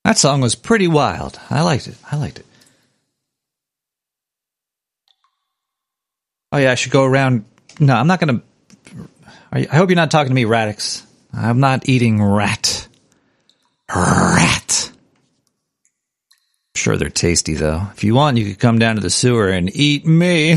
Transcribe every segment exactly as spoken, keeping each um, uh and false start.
That song was pretty wild. I liked it. I liked it. Oh, yeah, I should go around. No, I'm not going to. I hope you're not talking to me, Radix. I'm not eating rat. Rat. Sure, they're tasty, though. If you want, you could come down to the sewer and eat me.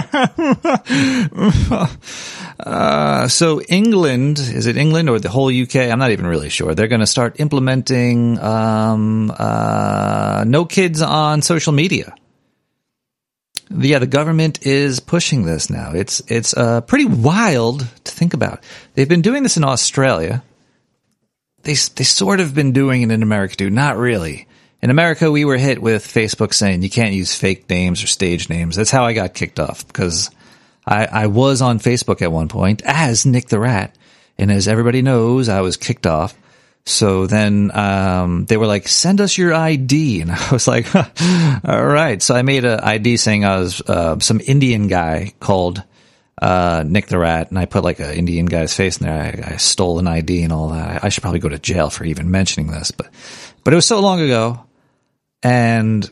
uh, so England, is it England or the whole U K? I'm not even really sure. They're going to start implementing um, uh, no kids on social media. Yeah, the government is pushing this now. It's it's uh, pretty wild to think about. They've been doing this in Australia. They they sort of been doing it in America too. Not really. In America, we were hit with Facebook saying you can't use fake names or stage names. That's how I got kicked off, because I, I was on Facebook at one point as Nick the Rat, and as everybody knows, I was kicked off. So then um, they were like, send us your I D. And I was like, huh, all right. So I made an I D saying I was uh, some Indian guy called uh, Nick the Rat, and I put like an Indian guy's face in there. I, I stole an I D and all that. I, I should probably go to jail for even mentioning this, but but it was so long ago. And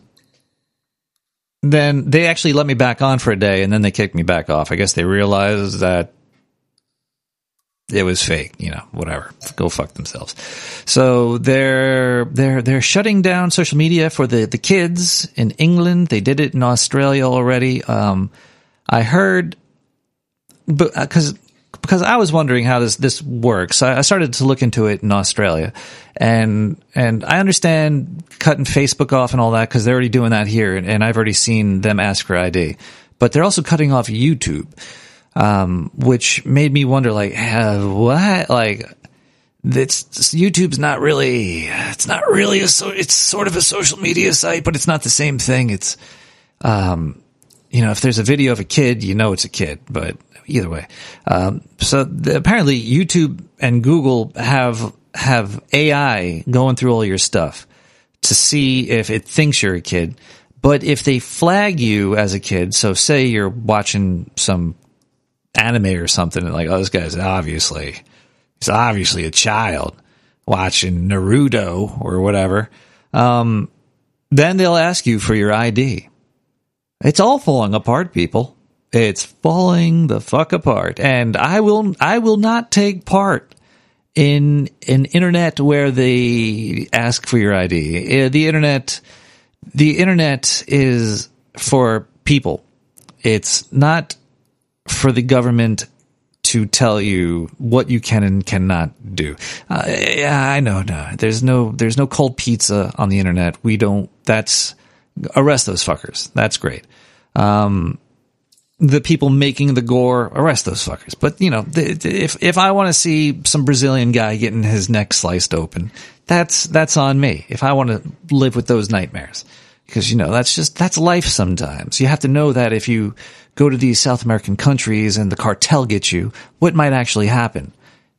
then they actually let me back on for a day, and then they kicked me back off. I guess they realized that it was fake, you know, whatever. Go fuck themselves. So they're they're they're shutting down social media for the, the kids in England. They did it in Australia already. Um, I heard, but because because I was wondering how this this works, I, I started to look into it in Australia, and and I understand cutting Facebook off and all that because they're already doing that here, and, and I've already seen them ask for I D. But they're also cutting off YouTube. Um, which made me wonder, like, uh, what? Like, it's, YouTube's not really, it's not really a, so, it's sort of a social media site, but it's not the same thing. It's, um, you know, if there's a video of a kid, you know it's a kid, but either way. Um, so the, apparently YouTube and Google have, have A I going through all your stuff to see if it thinks you're a kid. But if they flag you as a kid, so say you're watching some anime or something, and like, oh, this guy's obviously, he's obviously a child watching Naruto or whatever, um, then they'll ask you for your I D. It's all falling apart, people. It's falling the fuck apart. And I will, I will not take part in an internet where they ask for your I D. The internet, the internet is for people. It's not for the government to tell you what you can and cannot do. Uh, yeah, I know. No, there's no, there's no cold pizza on the internet. We don't, that's, arrest those fuckers. That's great. Um, the people making the gore, arrest those fuckers. But, you know, if, if I want to see some Brazilian guy getting his neck sliced open, that's, that's on me. If I want to live with those nightmares. Because, you know, that's just, that's life sometimes. You have to know that if you go to these South American countries and the cartel gets you, what might actually happen.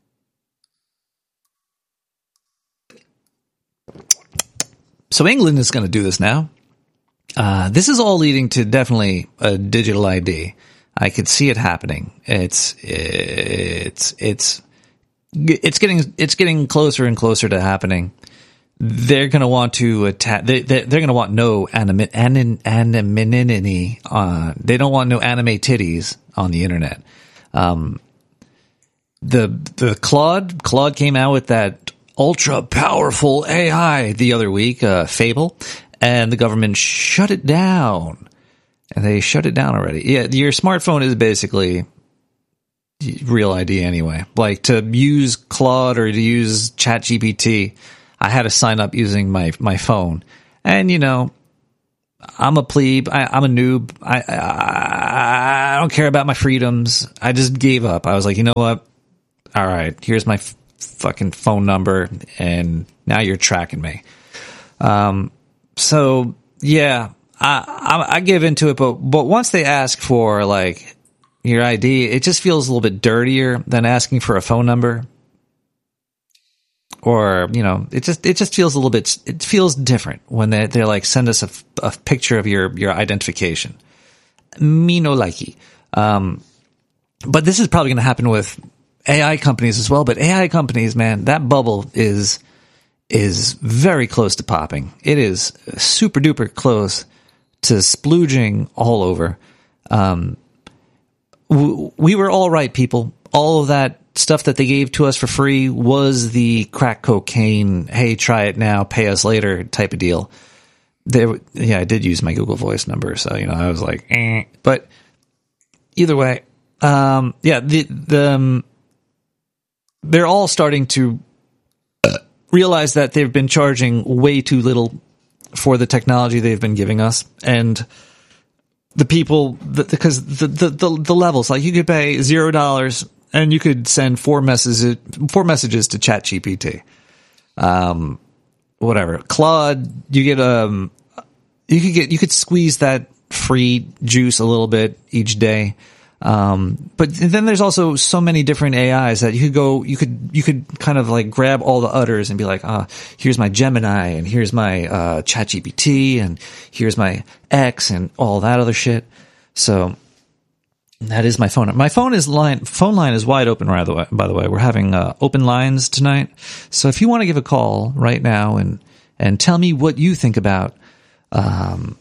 So England is going to do this now. Uh, this is all leading to definitely a digital I D. I could see it happening. It's, it's, it's, it's getting, it's getting closer and closer to happening. They're going to want to attack, they, they, they're going to want no anim, anim, anonymity. Uh, they don't want no anime titties on the internet. Um, the, the Claude, Claude came out with that ultra powerful A I the other week, uh, Fable, and the government shut it down. And they shut it down already. Yeah, your smartphone is basically Real I D anyway. Like, to use Claude or to use ChatGPT, I had to sign up using my, my phone. And, you know, I'm a plebe. I, I'm a noob. I, I, I don't care about my freedoms. I just gave up. I was like, you know what? All right, here's my f- fucking phone number, and now you're tracking me. Um, so, yeah, I, I, I give into it, but, but once they ask for, like, your I D, it just feels a little bit dirtier than asking for a phone number. Or, you know, it just, it just feels a little bit, it feels different when they, they're like, send us a, a picture of your, your identification. Me no likey. Um, but this is probably going to happen with A I companies as well. But A I companies, man, that bubble is, is very close to popping. It is super duper close to splooging all over. Um, w- we were all right, people. All of that stuff that they gave to us for free was the crack cocaine, hey, try it now, pay us later type of deal. There, yeah, I did use my Google Voice number, so, you know, I was like, eh. But either way, um, yeah, the, the, um, they're all starting to realize that they've been charging way too little for the technology they've been giving us. And the people, the, because the, the, the, the levels, like you could pay zero dollars and you could send four messages, four messages to ChatGPT. Um, whatever. Claude, you get, um, you could get, you could squeeze that free juice a little bit each day. Um, but then there's also so many different A Is that you could go, you could, you could kind of like grab all the udders and be like, ah, here's my Gemini and here's my, uh, ChatGPT and here's my X and all that other shit. So that is my phone. My phone is line, phone line is wide open, by the way, by the way. We're having, uh, open lines tonight. So if you want to give a call right now and, and tell me what you think about, um,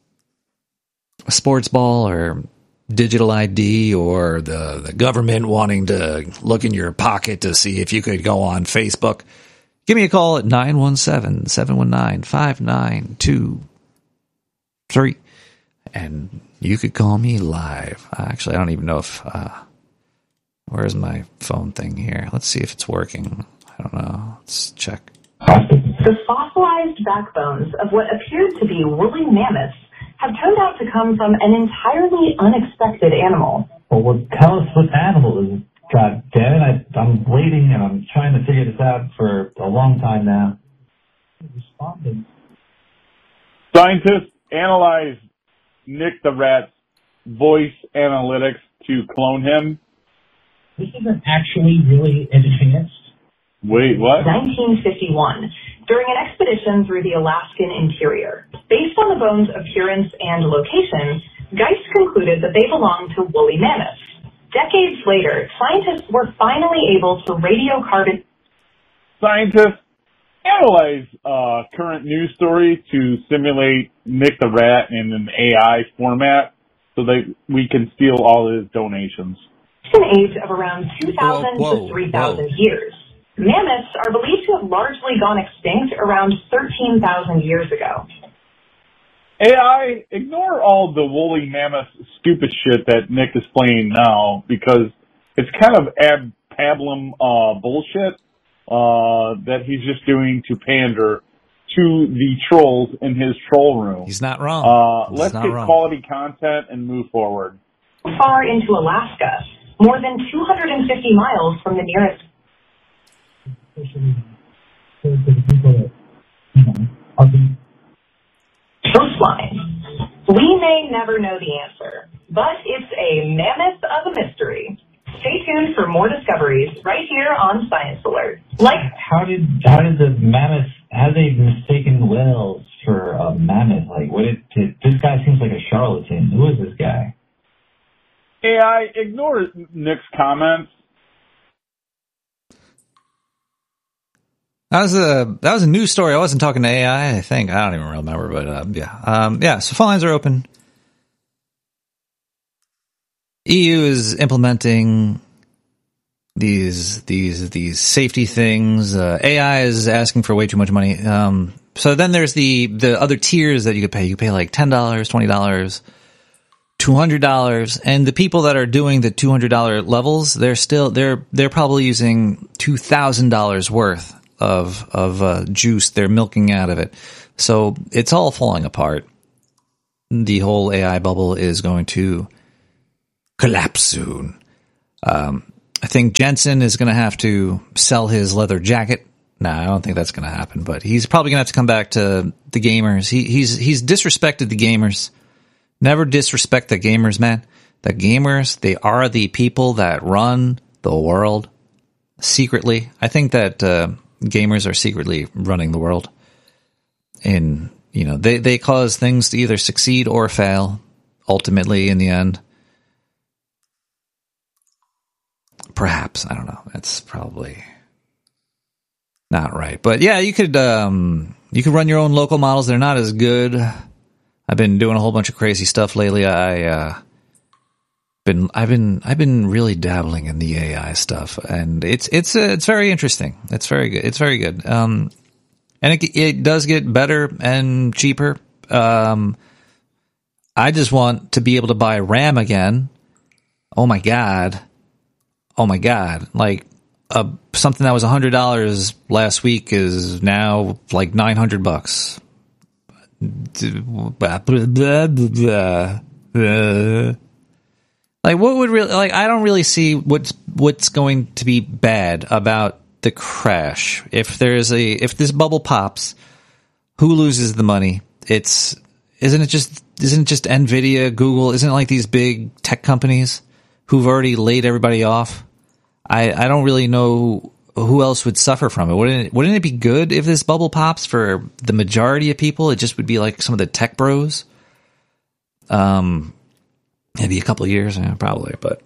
a sports ball or digital I D or the, the government wanting to look in your pocket to see if you could go on Facebook, give me a call at nine one seven, seven one nine, five nine two three. And you could call me live. Actually, I don't even know if, uh, where's my phone thing here? Let's see if it's working. I don't know. Let's check. The fossilized backbones of what appeared to be woolly mammoths have turned out to come from an entirely unexpected animal. Well, well tell us what animal is it. God damn it, I, I'm waiting and I'm trying to figure this out for a long time now. Responding. Scientists analyzed Nick the Rat's voice analytics to clone him. This isn't actually really advanced. Wait, what? nineteen fifty-one. During an expedition through the Alaskan interior, based on the bones' appearance and location, Geist concluded that they belonged to woolly mammoths. Decades later, scientists were finally able to radiocarbon... Scientists analyze uh, current news story to simulate Nick the Rat in an A I format so that we can steal all his donations. It's an age of around two thousand whoa, whoa, to three thousand whoa. years. Mammoths are believed to have largely gone extinct around thirteen thousand years ago. A I, ignore all the woolly mammoth stupid shit that Nick is playing now because it's kind of ab pablum uh, bullshit uh, that he's just doing to pander to the trolls in his troll room. He's not wrong. Uh, He's let's not get wrong. quality content and move forward. Far into Alaska, more than two hundred fifty miles from the nearest coastline. We may never know the answer, but it's a mammoth of a mystery. Stay tuned for more discoveries right here on Science Alert. Like, how did how did the mammoth? How did they mistaken whales for a mammoth? Like, what did, did this guy seems like a charlatan? Who is this guy? A I, ignore Nick's comments. That was a that was a news story. I wasn't talking to A I. I think I don't even remember, but uh, yeah, um, yeah. So phone lines are open. E U is implementing these these these safety things. Uh, A I is asking for way too much money. Um, so then there's the the other tiers that you could pay. You could pay like ten dollars, twenty dollars, two hundred dollars, and the people that are doing the two hundred dollar levels, they're still they're they're probably using two thousand dollars worth of of uh, juice they're milking out of it. So it's all falling apart. The whole A I bubble is going to collapse soon. Um, I think Jensen is going to have to sell his leather jacket. Nah, I don't think that's going to happen, but he's probably going to have to come back to the gamers. He, he's he's disrespected the gamers. Never disrespect the gamers, man. The gamers, they are the people that run the world secretly. I think that uh, gamers are secretly running the world. And, you know, they, they cause things to either succeed or fail, ultimately, in the end. Perhaps. I don't know. That's probably not right. But yeah, you could um, you could run your own local models. They're not as good. I've been doing a whole bunch of crazy stuff lately. I uh, been I've been I've been really dabbling in the A I stuff, and it's it's uh, it's very interesting. It's very good. It's very good. Um, and it it does get better and cheaper. Um, I just want to be able to buy RAM again. Oh my god. Oh my god. Like uh, something that was one hundred dollars last week is now like nine hundred bucks. Like what would really, like, I don't really see what's what's going to be bad about the crash. If there's a if this bubble pops, who loses the money? It's isn't it just isn't it just Nvidia, Google? Isn't it like these big tech companies who've already laid everybody off? I I don't really know who else would suffer from it. Wouldn't it, wouldn't it be good if this bubble pops for the majority of people? It just would be like some of the tech bros. Um, maybe a couple of years, yeah, probably. But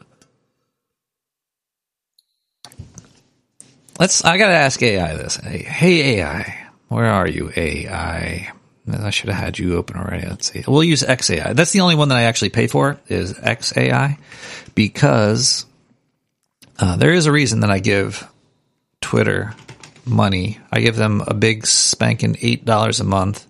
let's. I gotta ask A I this. Hey, hey A I, where are you, A I? I should have had you open already. Let's see. We'll use X A I. That's the only one that I actually pay for is X A I, because uh, there is a reason that I give Twitter money. I give them a big spanking eight dollars a month.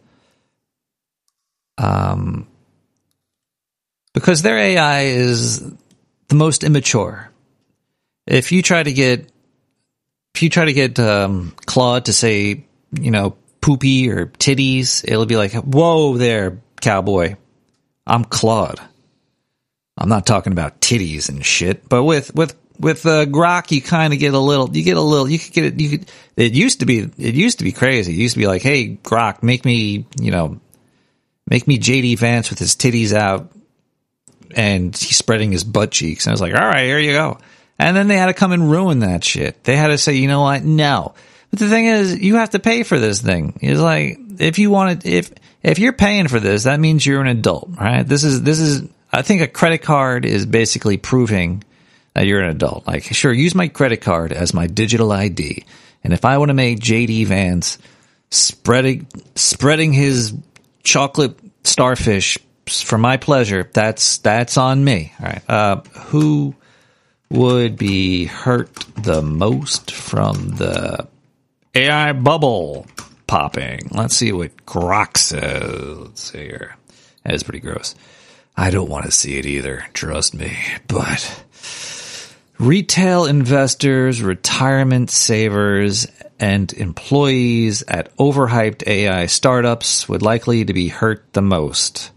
Um, because their A I is the most immature. If you try to get, if you try to get um, Claude to say, you know, poopy or titties, it'll be like, whoa there, cowboy. I'm Claude. I'm not talking about titties and shit. But with, with, With uh, Grok, you kind of get a little. You get a little. You could get it. You could. It used to be. It used to be crazy. It used to be like, "Hey, Grok, make me, you know, make me J D Vance with his titties out, and he's spreading his butt cheeks." And I was like, "All right, here you go." And then they had to come and ruin that shit. They had to say, "You know what? No." But the thing is, you have to pay for this thing. It's like if you want it, if if you're paying for this, that means you're an adult, right? This is this is. I think a credit card is basically proving that you're an adult. Like, sure, use my credit card as my digital I D. And if I want to make J D Vance spreading spreading his chocolate starfish for my pleasure, that's that's on me. All right. Uh, who would be hurt the most from the A I bubble popping? Let's see what Grok says. Let's see here. That is pretty gross. I don't want to see it either, trust me. But retail investors, retirement savers, and employees at overhyped A I startups would likely to be hurt the most.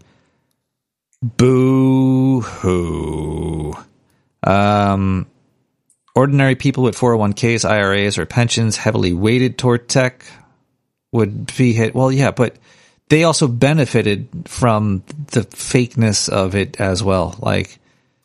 Boo-hoo. Um, ordinary people with four oh one k's, I R As, or pensions heavily weighted toward tech would be hit. Well, yeah, but they also benefited from the fakeness of it as well. Like,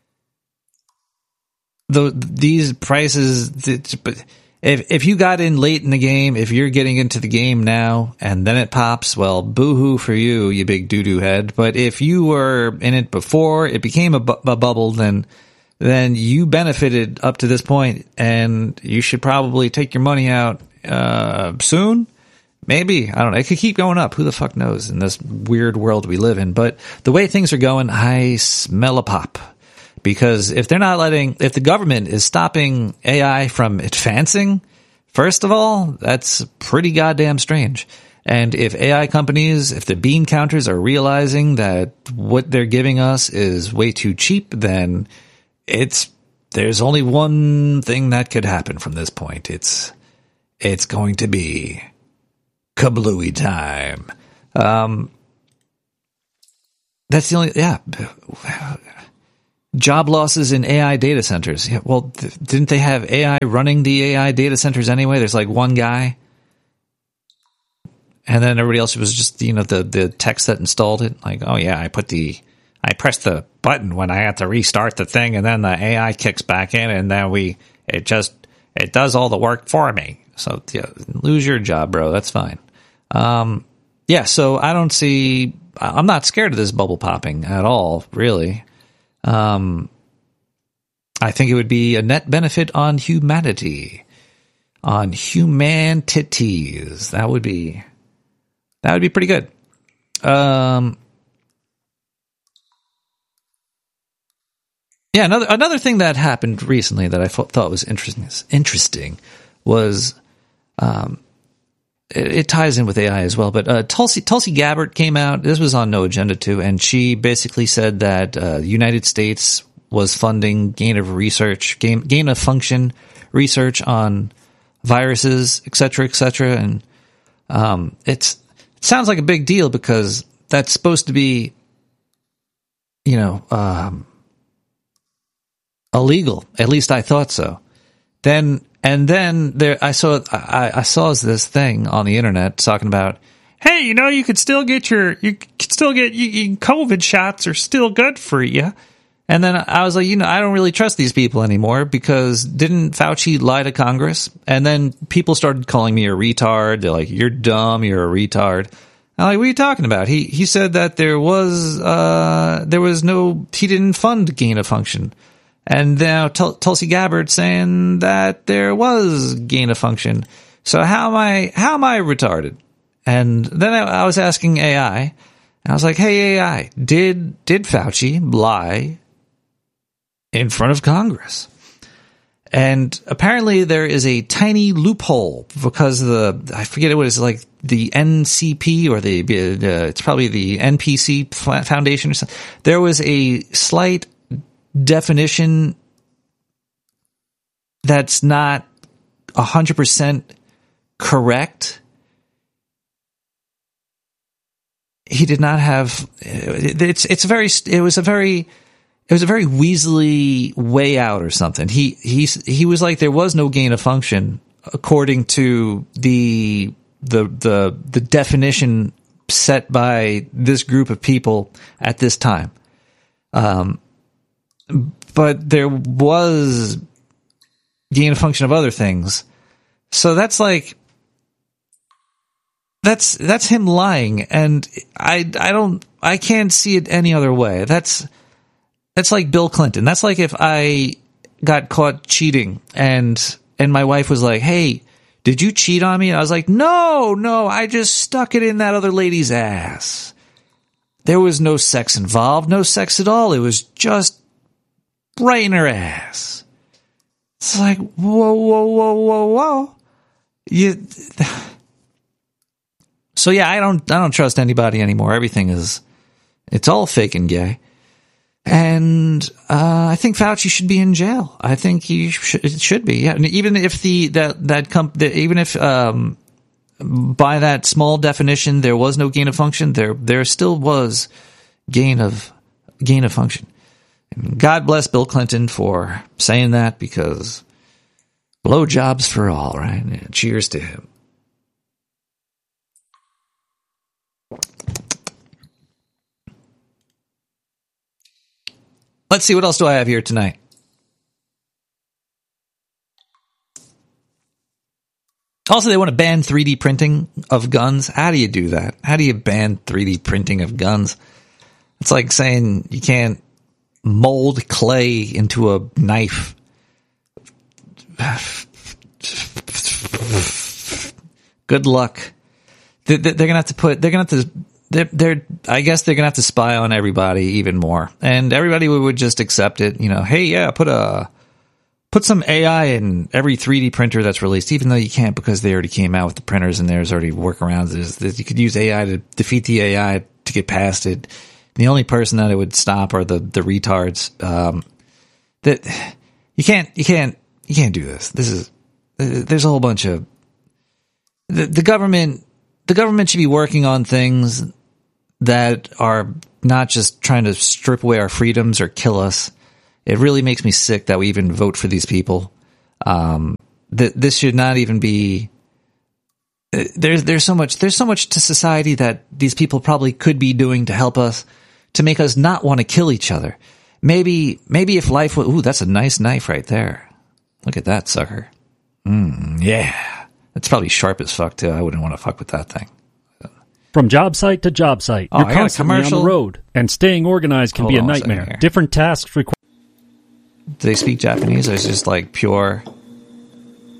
the, these prices, if if you got in late in the game, if you're getting into the game now and then it pops, well, boo-hoo for you, you big doo-doo head. But if you were in it before it became a, bu- a bubble, then then you benefited up to this point, and you should probably take your money out uh, soon. Maybe. I don't know. It could keep going up. Who the fuck knows in this weird world we live in? But the way things are going, I smell a pop. Because if they're not letting, if the government is stopping A I from advancing, first of all, that's pretty goddamn strange. And if A I companies, if the bean counters are realizing that what they're giving us is way too cheap, then it's, there's only one thing that could happen from this point. It's, it's going to be kablooey time. Um, that's the only, yeah. Job losses in A I data centers. Yeah, well, th- didn't they have A I running the A I data centers anyway? There's like one guy. And then everybody else was just, you know, the, the techs that installed it. Like, oh yeah, I put the, I pressed the button when I had to restart the thing, and then the A I kicks back in, and then we, it just, it does all the work for me. So yeah, lose your job, bro. That's fine. Um, yeah, so I don't see, I'm not scared of this bubble popping at all, really. Um, I think it would be a net benefit on humanity. on humanities. That would be that would be pretty good. Um, yeah, another another thing that happened recently that I thought, thought was interesting interesting was um, it, it ties in with A I as well. But uh, Tulsi Tulsi Gabbard came out. This was on No Agenda too, and she basically said that uh, the United States was funding gain of research, gain gain of function research on viruses, et cetera, et cetera. And um, it's, it sounds like a big deal because that's supposed to be, you know, um, illegal. At least I thought so. Then, and then there, I saw, I, I saw this thing on the internet talking about, hey, you know, you could still get your, you could still get, you, you, COVID shots are still good for you. And then I was like, you know, I don't really trust these people anymore because didn't Fauci lie to Congress? And then people started calling me a retard. They're like, you're dumb. You're a retard. I'm like, what are you talking about? He, he said that there was, uh, there was no, he didn't fund gain of function. And now Tul- Tulsi Gabbard saying that there was gain of function. So how am I, how am I retarded? And then I, I was asking A I and I was like, hey, A I, did, did Fauci lie in front of Congress? And apparently there is a tiny loophole because the, I forget what it's like, the N C P or the, uh, it's probably the N P C Foundation or something. There was a slight definition that's not one hundred percent correct. He did not have, it's, it's very, it was a very, It was a very Weasley way out or something. He he he was like there was no gain of function according to the the the the definition set by this group of people at this time. Um, but there was gain of function of other things. So that's like that's that's him lying, and I I don't I can't see it any other way. That's That's like Bill Clinton. That's like if I got caught cheating and and my wife was like, hey, did you cheat on me? And I was like, no, no, I just stuck it in that other lady's ass. There was no sex involved, no sex at all. It was just right in her ass. It's like, whoa, whoa, whoa, whoa, whoa. You. So yeah, I don't I don't trust anybody anymore. Everything is, it's all fake and gay. And uh, I think Fauci should be in jail. I think he should, it should be. Yeah, and even if the that that comp, the, even if um, by that small definition there was no gain of function, there there still was gain of gain of function. And God bless Bill Clinton for saying that because blowjobs for all, right? Yeah, cheers to him. Let's see, what else do I have here tonight? Also, they want to ban three D printing of guns. How do you do that? How do you ban three D printing of guns? It's like saying you can't mold clay into a knife. Good luck. They're going to have to put, they're going to have to, They're, they're, I guess they're gonna have to spy on everybody even more, and everybody would just accept it. You know, hey, yeah, put a, put some A I in every three D printer that's released, even though you can't because they already came out with the printers and there's already workarounds. There's, there's, you could use A I to defeat the A I to get past it. The only person that it would stop are the the retards. Um, that you can't, you can't, you can't do this. This is, there's a whole bunch of the, the government. The government should be working on things that are not just trying to strip away our freedoms or kill us. It really makes me sick that we even vote for these people. Um, th- this should not even be. There's there's so much there's so much to society that these people probably could be doing to help us, to make us not want to kill each other. Maybe maybe if life was, ooh, that's a nice knife right there. Look at that sucker. Mm, yeah. It's probably sharp as fuck, too. I wouldn't want to fuck with that thing. From job site to job site, oh, you're constantly on the road, and staying organized can Hold be a on nightmare. A Different tasks require... Do they speak Japanese, or is it just like pure...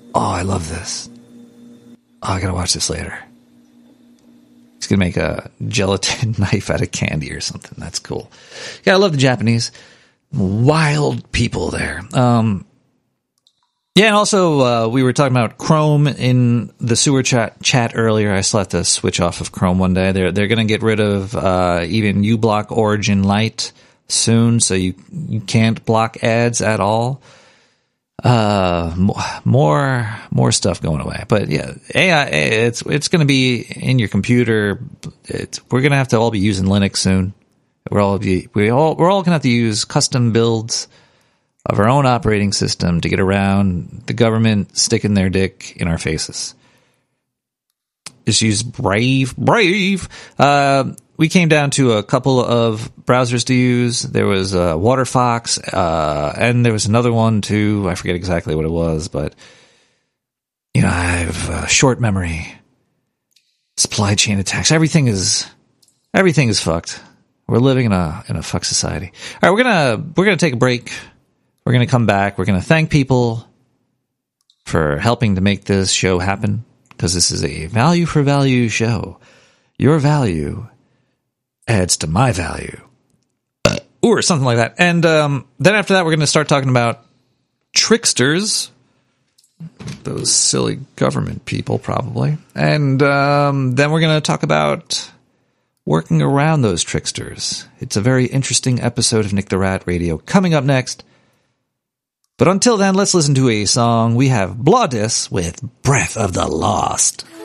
Oh, I love this. Oh, I gotta watch this later. He's gonna make a gelatin knife out of candy or something. That's cool. Yeah, I love the Japanese. Wild people there. Um, yeah, and also uh, we were talking about Chrome in the sewer chat chat earlier. I still have to switch off of Chrome one day. They're they're gonna get rid of uh, even uBlock Origin Lite soon, so you you can't block ads at all. Uh, more more stuff going away, but yeah, A I it's it's going to be in your computer. It's, we're going to have to all be using Linux soon. We're all be we all we're all going to have to use custom builds of our own operating system to get around the government sticking their dick in our faces. Just use Brave, Brave. Uh, we came down to a couple of browsers to use. There was uh, WaterFox, uh, and there was another one too. I forget exactly what it was, but you know, I have uh, short memory, supply chain attacks. Everything is everything is fucked. We're living in a in a fuck society. All right, we're gonna we're gonna take a break. We're gonna come back. We're gonna thank people for helping to make this show happen, because this is a value for value show. Your value adds to my value, uh, or something like that. And um, then after that, we're going to start talking about tricksters, those silly government people, probably. And um, then we're going to talk about working around those tricksters. It's a very interesting episode of Nick the Rat Radio coming up next. But until then, let's listen to a song. We have Blawdis with Breath of the Lost.